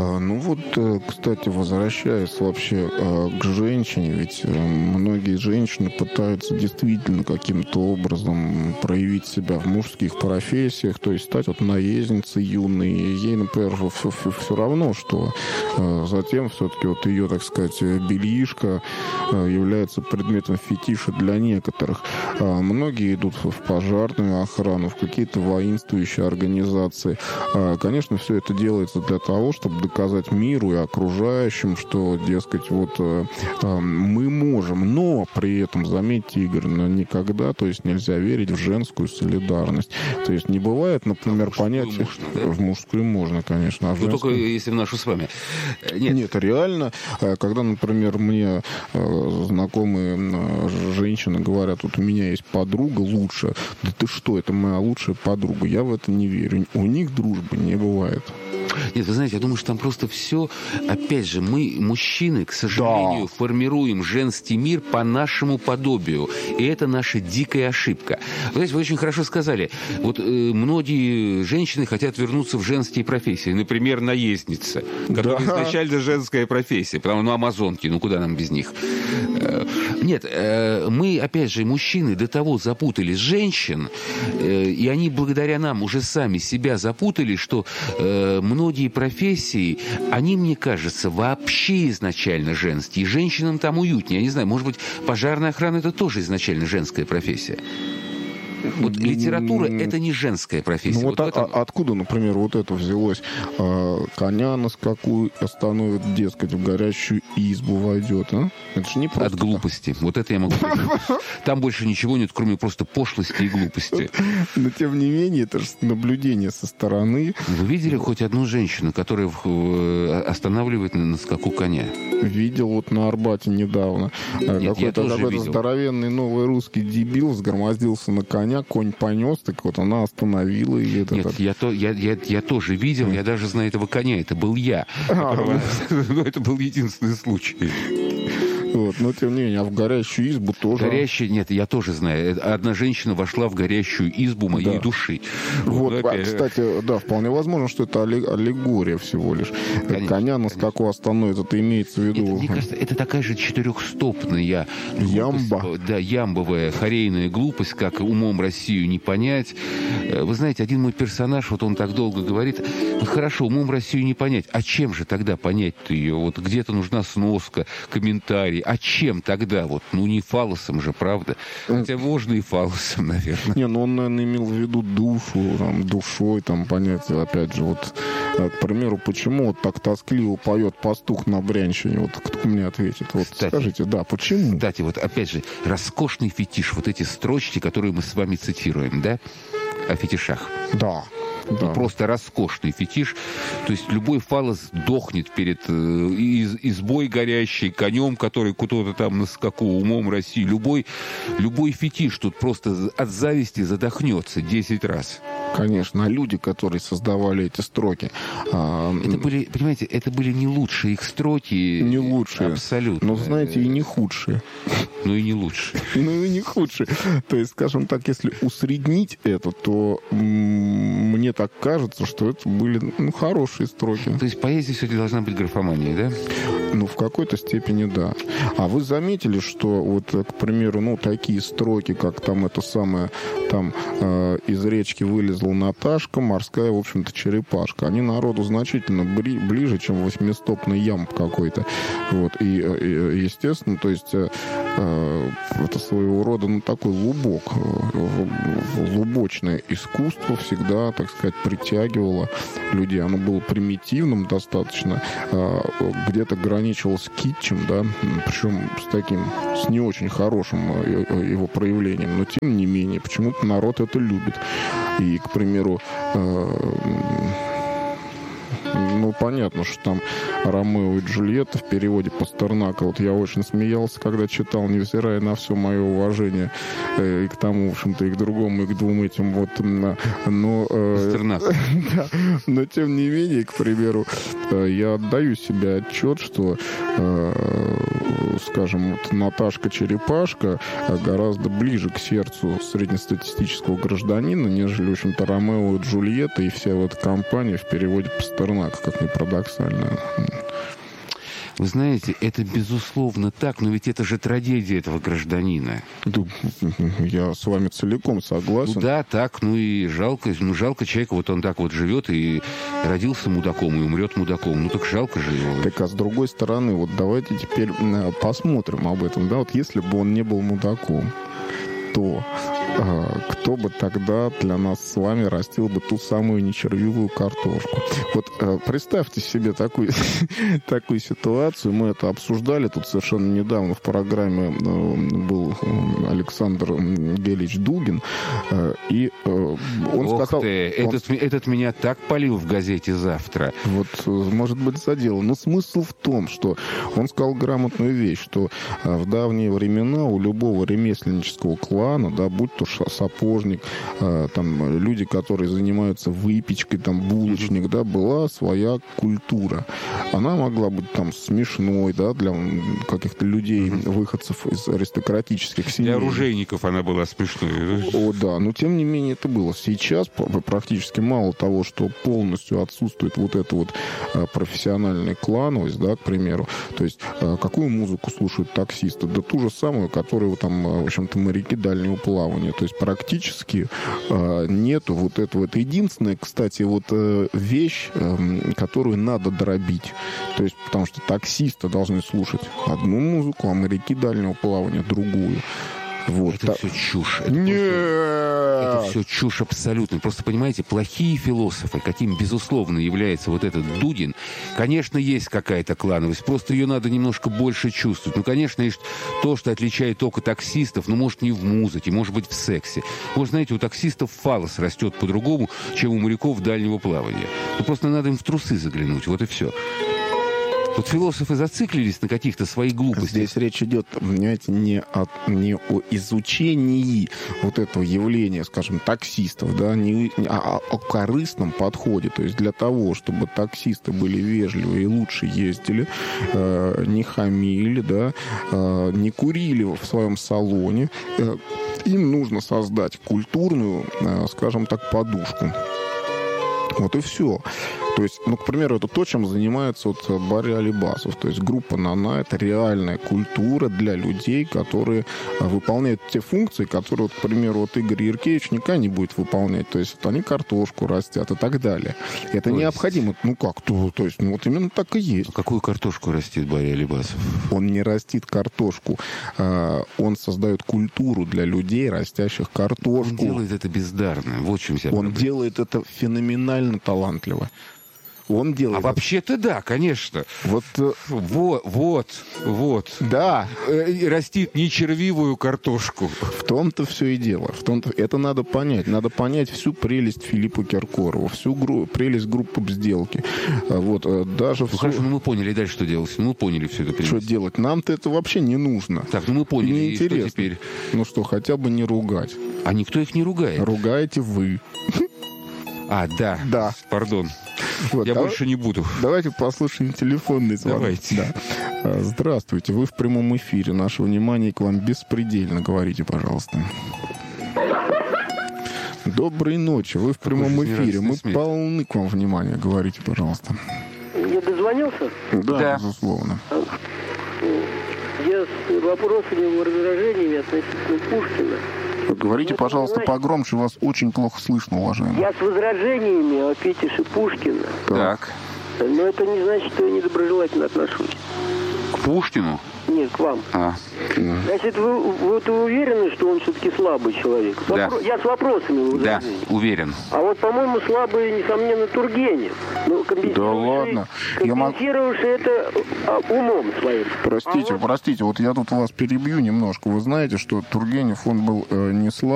Ну вот, кстати, возвращаясь вообще к женщине, ведь многие женщины пытаются действительно каким-то образом проявить себя в мужских профессиях, то есть стать вот наездницей юной. Ей, например, все равно, что затем все-таки вот ее, так сказать, бельишко является предметом фетиша для некоторых. Многие идут в пожарную охрану, в какие-то воинствующие организации. Конечно, все это делается для того, чтобы доказать миру и окружающим, что, дескать, вот мы можем, но при этом, заметьте, Игорь, никогда, то есть нельзя верить в женскую солидарность. То есть не бывает, например, понятия... В мужскую можно, конечно. А женскую... только если в нашу с вами. Нет, реально, когда, например, мне знакомые женщины говорят, вот у меня есть подруга лучшая, да ты что, это моя лучшая подруга, я в это не верю. У них дружбы не бывает. Нет, вы знаете, я думаю, что там просто все... Опять же, мы, мужчины, к сожалению, формируем женский мир по нашему подобию. И это наша дикая ошибка. Вы знаете, вы очень хорошо сказали. Вот многие женщины хотят вернуться в женские профессии. Например, наездница, которая изначально женская профессия. Потому что, амазонки, куда нам без них? Нет, мы, опять же, мужчины до того запутали женщин, и они благодаря нам уже сами себя запутали, что многие профессии, они, мне кажется, вообще изначально женские. И женщинам там уютнее. Я не знаю, может быть, пожарная охрана – это тоже изначально женская профессия. Вот литература – это не женская профессия. Ну, вот откуда, например, вот это взялось? Коня на скаку остановит, дескать, в горящую избу войдет. А? Это же не просто от глупости. Вот это я могу сказать. Там больше ничего нет, кроме просто пошлости и глупости. Но, тем не менее, это же наблюдение со стороны. Вы видели хоть одну женщину, которая останавливает на скаку коня? Видел вот на Арбате недавно. Какой-то здоровенный новый русский дебил взгромоздился на коня, конь понес, так вот она остановила. И я тоже видел, я даже знаю этого коня, это был я. Но это был единственный случай. Вот, но тем не менее, а в горящую избу тоже... Нет, я тоже знаю. Одна женщина вошла в горящую избу моей души. Вот, кстати, да, вполне возможно, что это аллегория всего лишь. Конечно, коня на скаку остановит, это имеется в виду... Мне кажется, это такая же четырехстопная ямба. Да, ямбовая, хорейная глупость, как умом Россию не понять. Вы знаете, один мой персонаж, вот он так долго говорит, вот хорошо, умом Россию не понять, а чем же тогда понять-то ее? Вот где-то нужна сноска, комментарий. А чем тогда? Вот, не фалосом же, правда? Хотя можно и фалосом, наверное. Не, он, наверное, имел в виду душу, душой, понятие, опять же, вот, к примеру, почему вот так тоскливо поет пастух на брянщине? Вот кто мне ответит? Вот, кстати, скажите, почему? Кстати, вот опять же, роскошный фетиш, вот эти строчки, которые мы с вами цитируем, да? О фетишах. Да. Да. Просто роскошный фетиш. То есть любой фалос дохнет перед избой горящей, конем, который куда-то там на скаку, умом России. Любой фетиш тут просто от зависти задохнется 10 раз. Конечно, а люди, которые создавали эти строки... Это были, понимаете, это были не лучшие их строки. Не лучшие. Абсолютно. Но, знаете, и не худшие. Ну и не лучшие. Ну и не худшие. То есть, скажем так, если усреднить это, то мне так кажется, что это были хорошие строки. То есть поэзия все-таки должна быть графоманией, да? Ну, в какой-то степени, да. А вы заметили, что вот, к примеру, такие строки, как там это самое, из речки вылезла Наташка, морская, в общем-то, черепашка, они народу значительно ближе, чем восьмистопный ямб какой-то. Вот. И естественно, то есть это своего рода, такой лубочное искусство всегда, так сказать, притягивало людей. Оно было примитивным достаточно, где-то граничило с китчем, да, причем с не очень хорошим его проявлением, но тем не менее, почему-то народ это любит. И, к примеру, понятно, что там «Ромео и Джульетта» в переводе Пастернака. Вот я очень смеялся, когда читал, невзирая на все мое уважение и к тому, в общем-то, и к другому, и к двум этим вот. Но, Пастернак. да, но тем не менее, к примеру, я отдаю себе отчет, что, скажем, вот Наташка Черепашка гораздо ближе к сердцу среднестатистического гражданина, нежели, в общем-то, Ромео и Джульетта и вся вот компания в переводе Пастернака, как ни парадоксально. Вы знаете, это безусловно так, но ведь это же трагедия этого гражданина. Я с вами целиком согласен. Ну да, так, ну и жалко человека, вот он так вот живет и родился мудаком, и умрет мудаком. Ну так жалко же его. Так, а с другой стороны, вот давайте теперь посмотрим об этом, да, вот если бы он не был мудаком, то кто бы тогда для нас с вами растил бы ту самую нечервивую картошку? Вот представьте себе такую ситуацию. Мы это обсуждали тут совершенно недавно в программе. Был Александр Гелич Дугин. И он сказал... Этот меня так полил в газете «Завтра». Вот, может быть, задело. Но смысл в том, что он сказал грамотную вещь, что в давние времена у любого ремесленнического клана, да, будь то сапожник, там, люди, которые занимаются выпечкой, там, булочник, да, была своя культура. Она могла быть там смешной, да, для каких-то людей, выходцев из аристократических семей. Для оружейников она была смешной. О, да, но тем не менее это было. Сейчас практически мало того, что полностью отсутствует вот эта вот профессиональная клановость, да, к примеру. То есть какую музыку слушают таксисты? Да ту же самую, которую там, в общем-то, моряки дальнего плавания. То есть практически нету вот этого. Это единственная, кстати, вот вещь, которую надо дробить. То есть потому что таксисты должны слушать одну музыку, а моряки дальнего плавания другую. Вот. Это все чушь. Это все чушь абсолютно. Просто, понимаете, плохие философы, каким, безусловно, является вот этот Дудин, конечно, есть какая-то клановость, просто ее надо немножко больше чувствовать. Ну, конечно, есть то, что отличает только таксистов, но, может, не в музыке, может быть, в сексе. Может, знаете, у таксистов фалос растет по-другому, чем у моряков дальнего плавания. Ну, просто надо им в трусы заглянуть, вот и все. Вот философы зациклились на каких-то своих глупостях. Здесь речь идет, понимаете, не о изучении вот этого явления, скажем, таксистов, да, а о корыстном подходе. То есть для того, чтобы таксисты были вежливы и лучше ездили, не хамили, да, не курили в своем салоне, им нужно создать культурную, скажем так, подушку. Вот и все. То есть, ну, к примеру, это то, чем занимается вот Барри Алибасов. То есть группа «Нана» — это реальная культура для людей, которые выполняют те функции, которые, вот, к примеру, вот Игорь Яркевич никогда не будет выполнять. То есть вот они картошку растят и так далее. Это то необходимо. Есть... Ну как? То есть ну, вот именно так и есть. А какую картошку растит Барри Алибасов? Он не растит картошку. Он создает культуру для людей, растящих картошку. Он делает это бездарно. Вот в чем вся проблема. Он делает это феноменально талантливо. Он делает. А вообще-то да, конечно. Вот. Да. Растит нечервивую картошку. В том-то все и дело. Это надо понять. Надо понять всю прелесть Филиппа Киркорова, всю прелесть группы «Сделки». Вот, даже хорошо, мы поняли. Дальше что делать? Мы поняли все это. Что делать? Нам-то это вообще не нужно. Так, мы поняли. Не интересно. И что теперь? Ну что, хотя бы не ругать. А никто их не ругает. Ругаете вы. А, да. Да. Пардон. Вот, я больше не буду. Давайте послушаем телефонный звонок. Давайте. Да. Здравствуйте, вы в прямом эфире. Наше внимание к вам беспредельно. Говорите, пожалуйста. Доброй ночи, вы в прямом эфире. Мы полны к вам внимания. Говорите, пожалуйста. Я дозвонился? Да, безусловно. Я с вопросами, возражениями относительно Пушкина. Говорите, пожалуйста, погромче, вас очень плохо слышно, уважаемый. Я с возражениями о фетише Пушкина. Так. Но это не значит, что я недоброжелательно отношусь. К Пушкину? Нет, к вам. Значит, вы уверены, что он все-таки слабый человек? Да. Я с вопросами. Да, уверен. А вот, по-моему, слабый, несомненно, Тургенев. Ну, да ладно. Компенсировавший это умом своим. Простите, вот я тут вас перебью немножко. Вы знаете, что Тургенев, он был не слабый.